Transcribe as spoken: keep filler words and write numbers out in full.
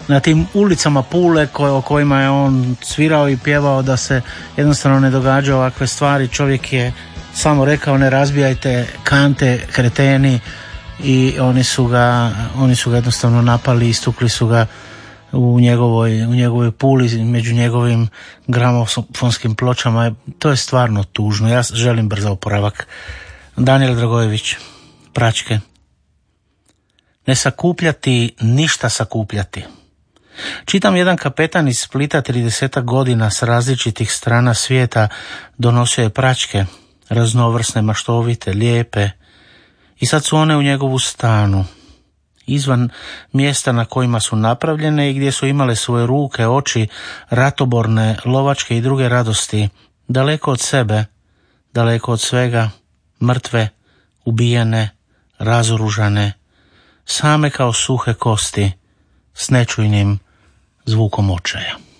na tim ulicama Pule koje, o kojima je on svirao i pjevao, da se jednostavno ne događaju ovakve stvari. Čovjek je samo rekao ne razbijajte kante, kreteni, i oni su ga, oni su ga jednostavno napali, istukli su ga u njegovoj, u njegovoj Puli, među njegovim gramofonskim pločama. To je stvarno tužno. Ja želim brzo oporavak. Danijel Dragojević, Pračke. Ne sakupljati, ništa sakupljati. Čitam, jedan kapetan iz Splita tridesetak godina s različitih strana svijeta donosio je pračke, raznovrsne, maštovite, lijepe, i sad su one u njegovu stanu, izvan mjesta na kojima su napravljene i gdje su imale svoje ruke, oči, ratoborne, lovačke i druge radosti, daleko od sebe, daleko od svega, mrtve, ubijene, razoružane, same kao suhe kosti, s nečujnim zvukom očaja.